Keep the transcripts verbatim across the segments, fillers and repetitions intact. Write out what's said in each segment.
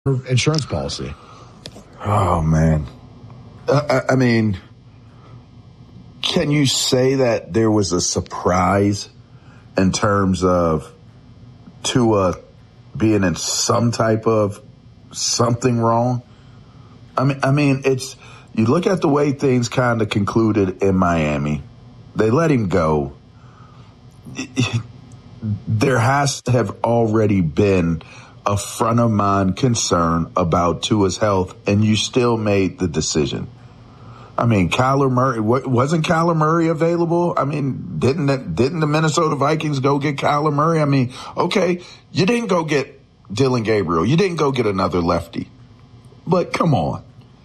insurance policy. Oh, man. Uh, I mean, can you say that there was a surprise in terms of Tua being in some type of something wrong? I mean, I mean, it's, you look at the way things kind of concluded in Miami. They let him go. There has to have already been a front of mind concern about Tua's health, and you still made the decision. I mean, Kyler Murray, wasn't Kyler Murray available? I mean, didn't that, didn't the Minnesota Vikings go get Kyler Murray? I mean, okay, you didn't go get Dylan Gabriel. You didn't go get another lefty. But come on.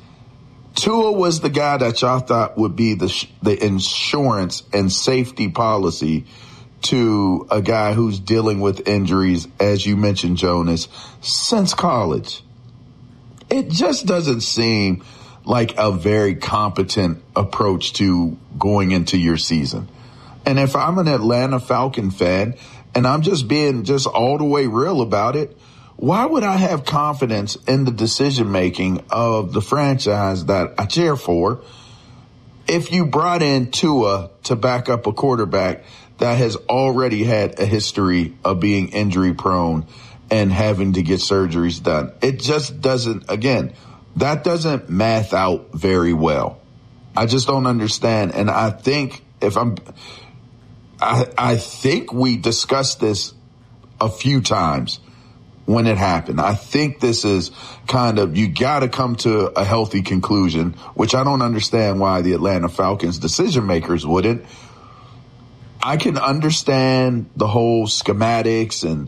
Tua was the guy that y'all thought would be the the insurance and safety policy to a guy who's dealing with injuries, as you mentioned, Jonas, since college. It just doesn't seem like a very competent approach to going into your season. And if I'm an Atlanta Falcon fan and I'm just being just all the way real about it, why would I have confidence in the decision-making of the franchise that I cheer for if you brought in Tua to back up a quarterback that has already had a history of being injury-prone and having to get surgeries done? It just doesn't, again, that doesn't math out very well. I just don't understand. And I think if I'm, I, I think we discussed this a few times when it happened. I think this is kind of, you got to come to a healthy conclusion, which I don't understand why the Atlanta Falcons decision makers wouldn't. I can understand the whole schematics and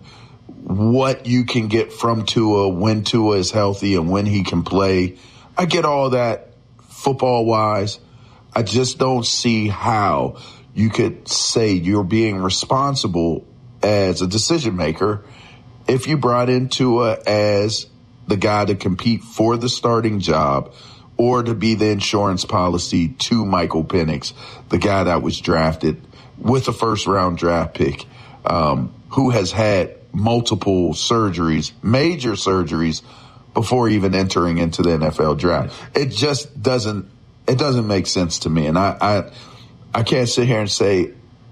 what you can get from Tua when Tua is healthy and when he can play. I get all that football wise. I just don't see how you could say you're being responsible as a decision maker if you brought in Tua as the guy to compete for the starting job or to be the insurance policy to Michael Penix, the guy that was drafted with a first round draft pick, um, who has had multiple surgeries, major surgeries, before even entering into the N F L draft. It just doesn't, it doesn't make sense to me. And I, I, I can't sit here and say,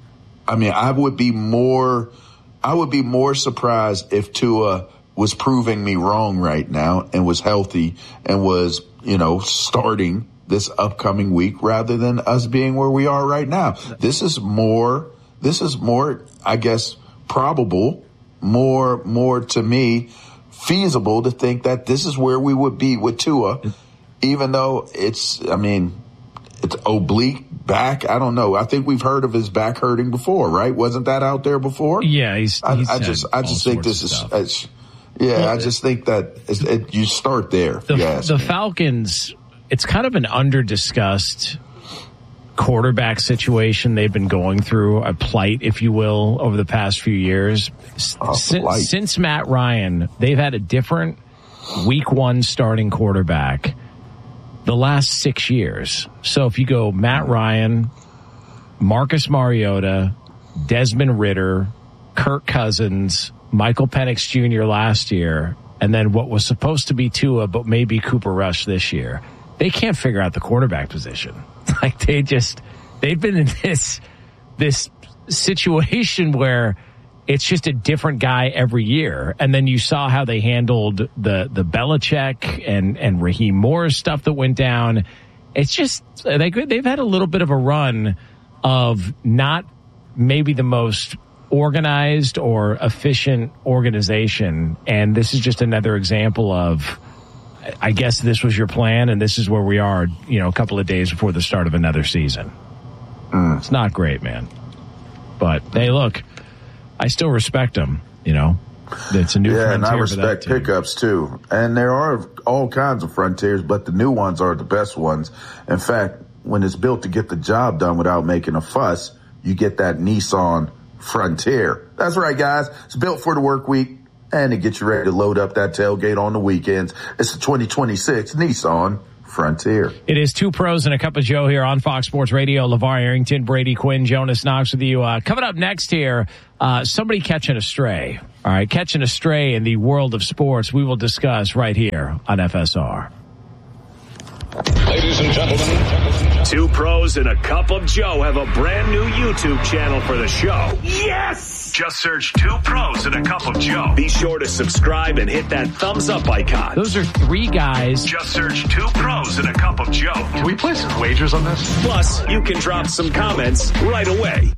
I mean, I would be more, I would be more surprised if Tua was proving me wrong right now and was healthy and was, you know, starting this upcoming week rather than us being where we are right now. This is more, this is more, I guess, probable, more, more to me, feasible to think that this is where we would be with Tua, even though it's, I mean, it's oblique back. I don't know. I think we've heard of his back hurting before, right? Wasn't that out there before? Yeah. He's, he's I, I just, I just think this is, it's, yeah, well, I just think that it, it, you start there. The, the Falcons, it's kind of an under-discussed quarterback situation they've been going through, a plight, if you will, over the past few years. Oh, since, since Matt Ryan, they've had a different week one starting quarterback the last six years. So if you go Matt Ryan, Marcus Mariota, Desmond Ridder, Kirk Cousins, Michael Penix Junior last year, and then what was supposed to be Tua, but maybe Cooper Rush this year. They can't figure out the quarterback position. Like they just, they've been in this, this situation where it's just a different guy every year. And then you saw how they handled the, the Belichick and, and Raheem Morris stuff that went down. It's just, they, they've had a little bit of a run of not maybe the most organized or efficient organization. And this is just another example of, I guess this was your plan, and this is where we are, you know, a couple of days before the start of another season. Mm. It's not great, man. But, hey, look, I still respect them, you know. It's a new yeah, frontier. And I respect pickups, too. And there are all kinds of frontiers, but the new ones are the best ones. In fact, when it's built to get the job done without making a fuss, you get that Nissan Frontier. That's right, guys. It's built for the work week. And to get you ready to load up that tailgate on the weekends. It's the twenty twenty-six Nissan Frontier. It is Two Pros and a Cup of Joe here on Fox Sports Radio. LeVar Arrington, Brady Quinn, Jonas Knox with you. Uh, coming up next here, uh, somebody catching a stray. All right, catching a stray in the world of sports. We will discuss right here on F S R. Ladies and gentlemen, Two Pros and a Cup of Joe have a brand new YouTube channel for the show. Yes! Just search Two Pros and a Cup of Joe. Be sure to subscribe and hit that thumbs up icon. Those are three guys. Just search Two Pros and a Cup of Joe. can we place some wagers on this? Plus, you can drop some comments right away.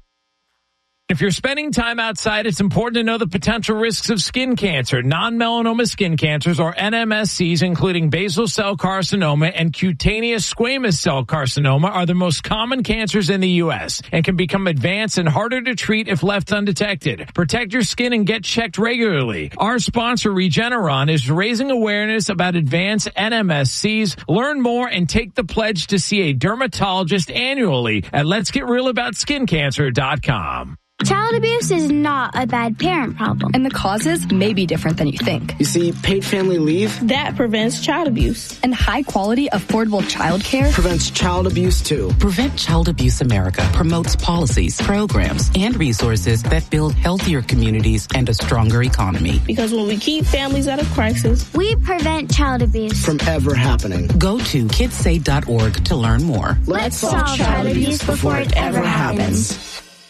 If you're spending time outside, it's important to know the potential risks of skin cancer. Non-melanoma skin cancers, or N M S Cs, including basal cell carcinoma and cutaneous squamous cell carcinoma, are the most common cancers in the U S and can become advanced and harder to treat if left undetected. Protect your skin and get checked regularly. Our sponsor, Regeneron, is raising awareness about advanced N M S Cs. Learn more and take the pledge to see a dermatologist annually at lets get real about skin cancer dot com. Child abuse is not a bad parent problem. And the causes may be different than you think. You see, paid family leave That prevents child abuse. And high-quality, affordable childcare prevents child abuse, too. Prevent Child Abuse America promotes policies, programs, and resources that build healthier communities and a stronger economy. Because when we keep families out of crisis, we prevent child abuse From ever happening. Go to kids say dot org to learn more. Let's solve child abuse before it ever happens.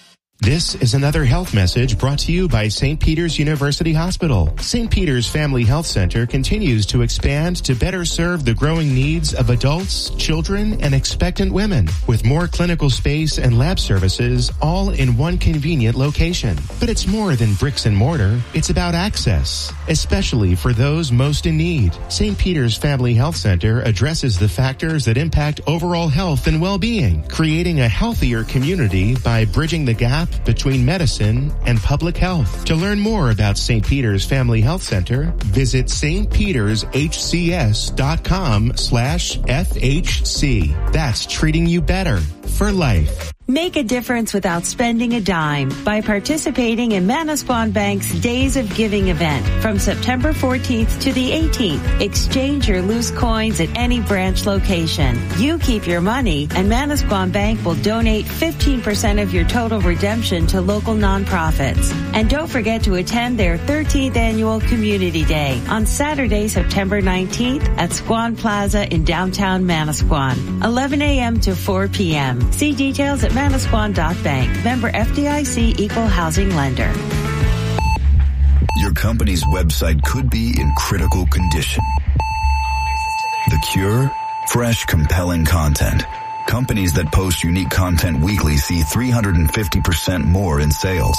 This is another health message brought to you by Saint Peter's University Hospital. Saint Peter's Family Health Center continues to expand to better serve the growing needs of adults, children, and expectant women, with more clinical space and lab services all in one convenient location. But it's more than bricks and mortar. It's about access, especially for those most in need. Saint Peter's Family Health Center addresses the factors that impact overall health and well-being, creating a healthier community by bridging the gap between medicine and public health. To learn more about Saint Peter's Family Health Center, visit st peters h c s dot com slash f h c. That's treating you better for life. Make a difference without spending a dime by participating in Manasquan Bank's Days of Giving event from September fourteenth to the eighteenth. Exchange your loose coins at any branch location. You keep your money, and Manasquan Bank will donate fifteen percent of your total redemption to local nonprofits. And don't forget to attend their thirteenth annual Community Day on Saturday, September nineteenth at Squan Plaza in downtown Manasquan, eleven a.m. to four p.m. See details at manasquan dot bank. Member F D I C Equal Housing Lender. Your company's website could be in critical condition. The cure? Fresh, compelling content. Companies that post unique content weekly see three hundred fifty percent more in sales.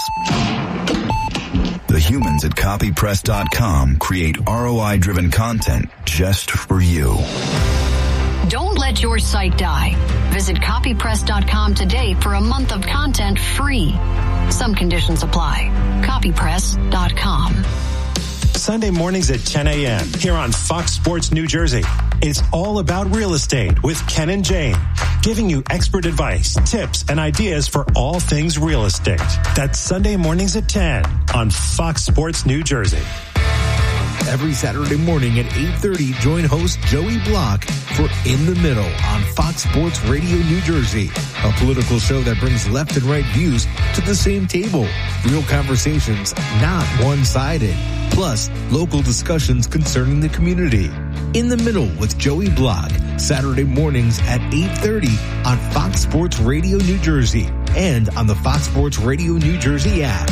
The humans at copy press dot com create R O I-driven content just for you. Don't let your site die. Visit copy press dot com today for a month of content free. Some conditions apply. copy press dot com. Sunday mornings at ten a.m. here on Fox Sports New Jersey. It's all about real estate with Ken and Jane, giving you expert advice, tips, and ideas for all things real estate. That's Sunday mornings at ten on Fox Sports New Jersey. Every Saturday morning at eight thirty, join host Joey Block for In the Middle on Fox Sports Radio New Jersey, a political show that brings left and right views to the same table. Real conversations, not one-sided. Plus, local discussions concerning the community. In the Middle with Joey Block, Saturday mornings at eight thirty on Fox Sports Radio New Jersey and on the Fox Sports Radio New Jersey app.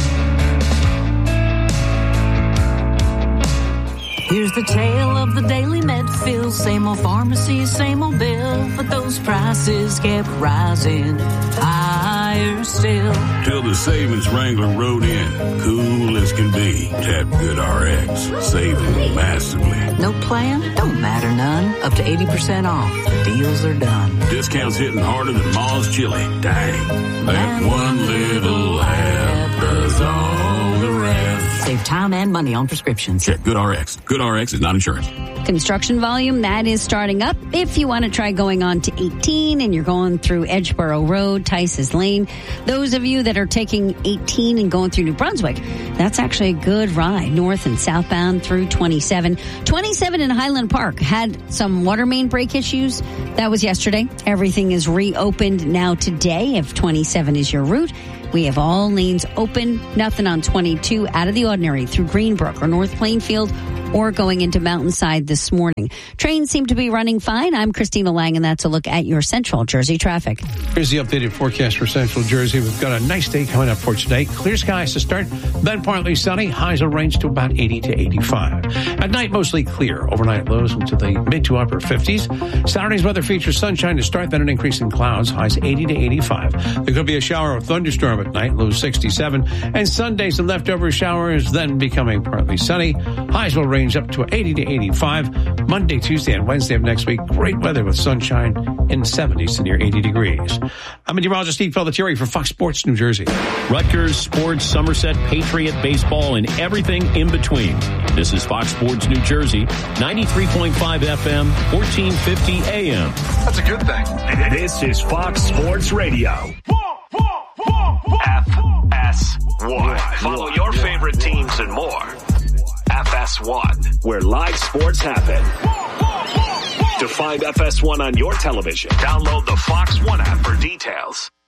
Here's the tale of the daily med fill. Same old pharmacy, same old bill. But those prices kept rising higher still. Till the savings Wrangler rode in. Cool as can be. Tap Good R X. Saving massively. No plan? Don't matter none. Up to eighty percent off. The deals are done. Discounts hitting harder than Ma's chili. Dang. That one little app does all the rest. Save save time and money on prescriptions. Check GoodRx. GoodRx is not insurance. Construction volume, that is starting up. If you want to try going on to eighteen and you're going through Edgeboro Road, Tice's Lane, those of you that are taking eighteen and going through New Brunswick, that's actually a good ride north and southbound through twenty-seven. twenty-seven in Highland Park had some water main break issues. That was yesterday. Everything is reopened now today if twenty-seven is your route. We have all lanes open, nothing on twenty-two out of the ordinary through Greenbrook or North Plainfield or going into Mountainside this morning. Trains seem to be running fine. I'm Christina Lang, and that's a look at your Central Jersey traffic. Here's the updated forecast for Central Jersey. We've got a nice day coming up for today. Clear skies to start, then partly sunny. Highs will range to about eighty to eighty-five. At night, mostly clear. Overnight lows into the mid to upper fifties. Saturday's weather features sunshine to start, then an increase in clouds. Highs eighty to eighty-five. There could be a shower or thunderstorm at night, low sixty-seven. And Sunday, some leftover showers, then becoming partly sunny. Highs will range up to eighty to eighty-five. Monday, Tuesday, and Wednesday of next week, great weather with sunshine in the seventies to near eighty degrees. I'm meteorologist Steve Pelletieri for Fox Sports New Jersey. Rutgers, sports, Somerset, Patriot, baseball, and everything in between. This is Fox Sports New Jersey, ninety-three point five F M, fourteen fifty A M. That's a good thing. This is Fox Sports Radio. F S one. Follow your favorite teams and more. F S one, where live sports happen. To find F S one on your television, download the Fox One app for details.